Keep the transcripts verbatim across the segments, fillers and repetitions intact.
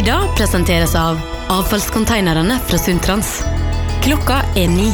Idag presenteras av avfallskonteinerne fra Sundtrans. Klokka er ni.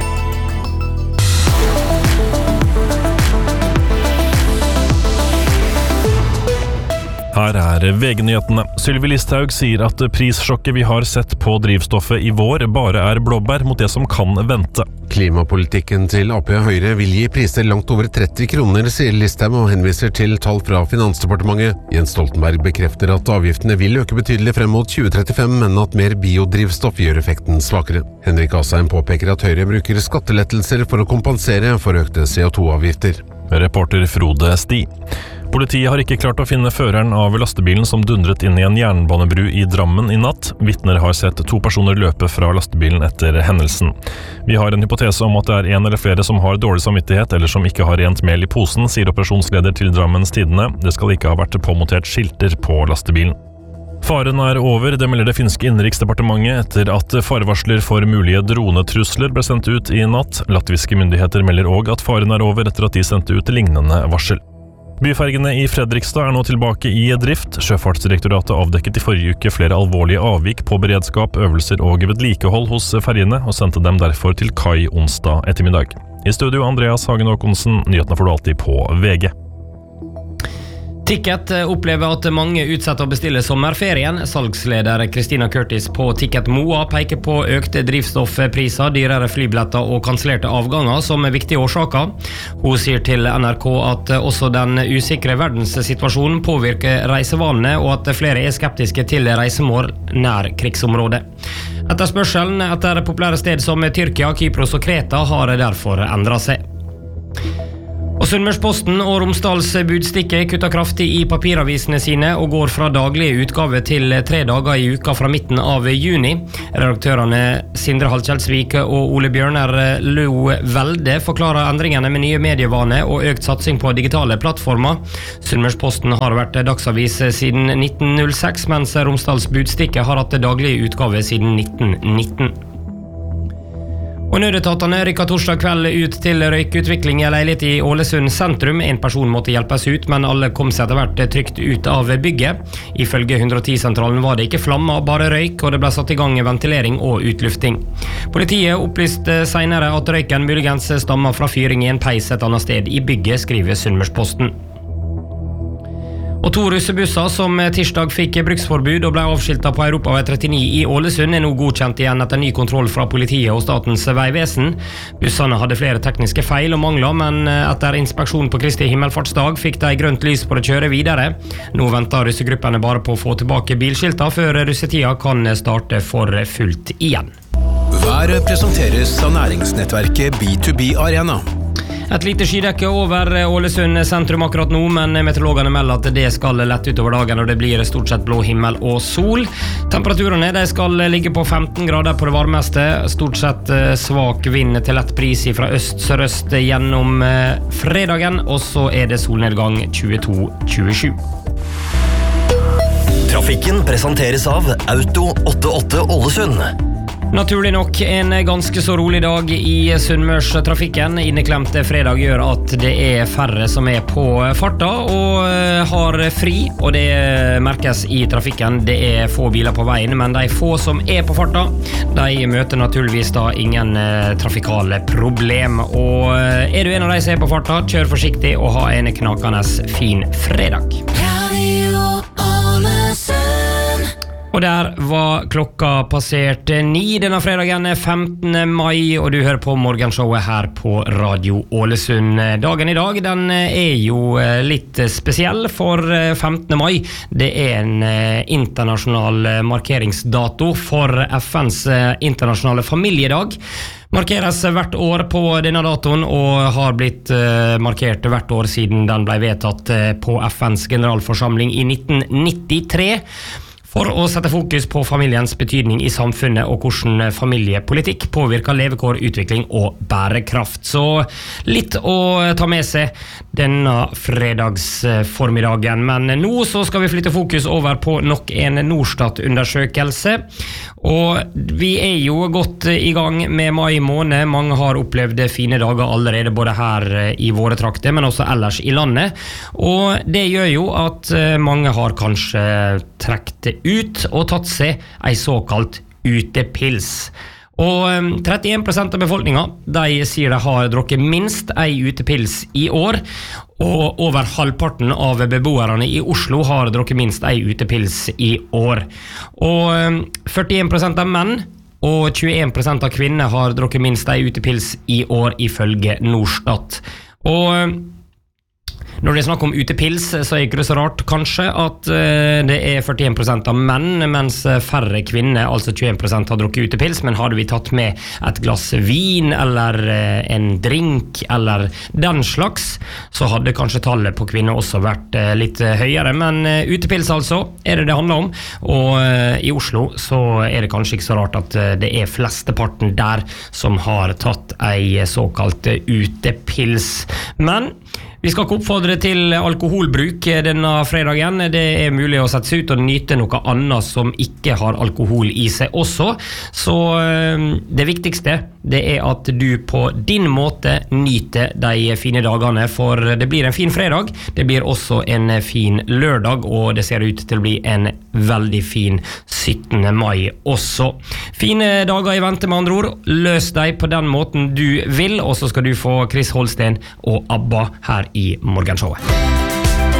Her er V G-nyhetene. Sylvi Listhaug sier at prissjokket vi har sett på drivstoffet i vår bare er blåbær mot det som kan vente. Klimapolitikken til A P og Høyre vil gi priser langt over tretti kroner, sier Listhaug og henviser til tall fra Finansdepartementet. Jens Stoltenberg bekrefter at avgiftene vil øke betydelig frem mot tjue trettifem, men at mer biodrivstoff gjør effekten svakere. Henrik Asheim påpeker at Høyre bruker skattelettelser for å kompensere for økte C O to avgifter. Reporter Frode Sti. Politiet har ikke klart å finne føreren av lastebilen som dundret inn i en jernbanebru i Drammen i natt. Vittner har sett to personer løpe fra lastebilen etter hendelsen. Vi har en hypotese om at det er en eller flere som har dårlig samvittighet eller som ikke har rent mel i posen, sier operasjonsleder til Drammens Tidende. Det skal ikke ha vært påmontert skilter på lastebilen. Faren er over, det melder det finske innenriksdepartementet etter at farevarsler for mulige dronetrusler ble sendt ut i natt. Latviske myndigheter melder også at faren er over etter at de sendte ut lignende varsel. Byfergene i Fredrikstad er nå tilbake i drift. Sjøfartsdirektoratet avdekket i forrige uke flere alvorlige avvik på beredskap, øvelser og vedlikehold hos fergene, og sendte dem derfor til kai onsdag ettermiddag. I studio Andreas Hagen Håkonsen, nyhetene får du alltid på V G. Ticket opplever at mange utsetter å bestille sommerferien. Salgsleder Christina Curtis på Ticket Moa peker på økte drivstoffpriser, dyrere flybilletter og kansellerte avganger som er viktige årsaker. Hun sier til N R K at også den usikre verdenssituasjonen påvirker reisevanene, og at flere er skeptiske til reisemål nær krigsområdet. Etterspørselen etter populære sted som Tyrkia, Kypros og Kreta har derfor endret seg. Og Sunnmørsposten og Romsdals Budstikke kutter kraftig i papiravisene sine og går fra daglige utgave til tre dager i uka fra midten av juni. Redaktørene Sindre Halkjelsvik og Ole Bjørner Lo Velde forklarer endringene med nye medievaner og økt satsing på digitale plattformer. Sunnmørsposten har vært dagsavis siden nitten null seks, mens Romsdals Budstikke har hatt daglige utgave siden nitten nitten. Og nødetatene rykket torsdag kveld ut til røykutvikling i leilighet i Ålesund sentrum. En person måtte hjelpes ut, men alle kom seg etter hvert trygt ut av bygget. Ifølge hundre og ti-sentralen var det ikke flammer, bare røyk, og det ble satt i gang ventilering og utlufting. Politiet opplyste senere at røyken muligens stammer fra fyring i en peis et annet sted i bygget, skriver Sunnmørsposten. Og to russebusser som tirsdag fikk bruksforbud og ble avskiltet på Europavei trettini i Ålesund er nå godkjent igjen etter ny kontroll fra politiet og Statens vegvesen. Bussene hadde flere tekniske feil og mangler, men etter inspeksjon på Kristi himmelfartsdag fikk de grønt lys på å kjøre videre. Nå venter russegruppene bare på å få tilbake bilskilter før russetida kan starte for fullt igjen. Været presenteres av næringsnettverket B to B Arena. Et lite skydekke over Ålesund sentrum akkurat nå, men meteorologene melder at det skal lette utover dagen, og det blir stort sett blå himmel og sol. Temperaturene de skal ligge på femten grader på det varmeste, stort sett svak vind til lett bris fra øst-sørøst gjennom fredagen, og så er det solnedgang tjueto tjuesju. Trafikken presenteres av Auto åttiåtte Ålesund. Naturlig nok en ganske så rolig dag i Sunnmørstrafikken. Inneklemte fredag gjør at det er færre som er på farta og har fri, og det merkes i trafikken. Det er få biler på veien, men de få som er på farta, de møter naturligvis da ingen trafikale problem. Og er du en av de som er på farta, kjør forsiktig og ha en knakende fin fredag. Radio Ålesund. Og der var klokka passert ni denne fredagen femtende mai, og du hører på morgenshowet her på Radio Ålesund. Dagen i dag, den er jo litt spesiell for femtende mai. Det er en internasjonal markeringsdato for F N's internasjonale familiedag. Markeres hvert år på denne datoen og har blitt markert hvert år siden den ble vedtatt på F N's generalforsamling i nitten nittitre. For å sette fokus på familiens betydning i samfunnet og hvordan familiepolitikk påvirker levekår, utvikling og bærekraft. Så litt å ta med seg denne fredagsformiddagen. Men nå så skal vi flytte fokus over på nok en Norstat-undersøkelse. Og vi er jo godt i gang med mai måned. Mange har opplevd fine dager allerede både her i våre trakter, men også ellers i landet. Og det gjør jo at mange har kanskje trekt ut og tatt seg en såkalt utepils. Og trettien prosent av befolkningen, de sier de har drukket minst ei utepils i år, og over halvparten av beboerne i Oslo har drukket minst ei utepils i år. Og førtien prosent av menn og tjueen prosent av kvinner har drukket minst ei utepils i år ifølge Norstat. Og når det er snakk om utepils, så er ikke det så rart kanskje at det er førtien prosent av menn, mens færre kvinner, altså tjueen prosent, har drukket utepils. Men hadde vi tatt med et glass vin eller en drink eller den slags, så hadde kanskje tallet på kvinner også vært litt høyere. Men utepils altså er det det handler om, og i Oslo så er det kanskje ikke så rart at det er flesteparten der som har tatt ei såkalt utepils. Men vi skal ikke oppfordre til alkoholbruk denne fredagen. Det er mulig å sette seg ut og nyte noe annet som ikke har alkohol i seg også. Så det viktigste det er at du på din måte nyter de fine dagene, for det blir en fin fredag. Det blir også en fin lørdag, og det ser ut til å bli en veldig fin syttende mai også. Fine dager i vente med andre ord. Løs deg på den måten du vil, og så skal du få Chris Holsten og ABBA her i morgenshowet.